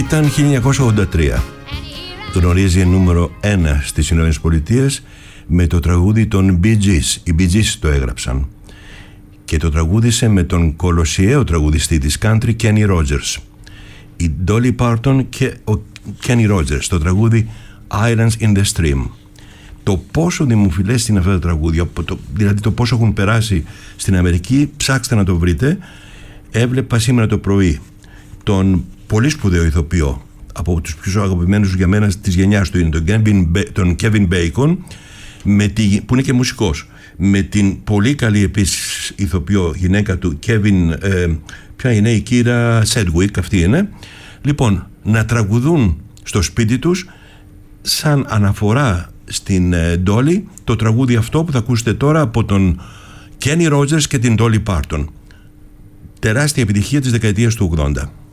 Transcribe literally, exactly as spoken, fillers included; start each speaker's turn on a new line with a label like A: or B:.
A: Ήταν χίλια εννιακόσια ογδόντα τρία. Γνωρίζει νούμερο ένα στις Ηνωμένες Πολιτείες με το τραγούδι των Bee Gees. Οι Bee Gees το έγραψαν και το τραγούδισε με τον κολοσιαίο τραγουδιστή της country Kenny Rogers, η Dolly Parton και ο Kenny Rogers, το τραγούδι Islands in the Stream. Το πόσο δημοφιλές είναι αυτά τα τραγούδια, δηλαδή το πόσο έχουν περάσει στην Αμερική, ψάξτε να το βρείτε. Έβλεπα σήμερα το πρωί τον πολύ σπουδαίο ηθοποιό, από τους πιο αγαπημένους για μένα της γενιάς του είναι τον Kevin, τον Kevin Bacon, με τη, που είναι και μουσικός, με την πολύ καλή επίσης ηθοποιό γυναίκα του Kevin, ε, ποια είναι η Κύρα Sedgwick, αυτή είναι. Λοιπόν, να τραγουδούν στο σπίτι τους σαν αναφορά στην ε, Dolly το τραγούδι αυτό που θα ακούσετε τώρα από τον Kenny Rogers και την Dolly Parton. Τεράστια επιτυχία της δεκαετίας του ογδόντα.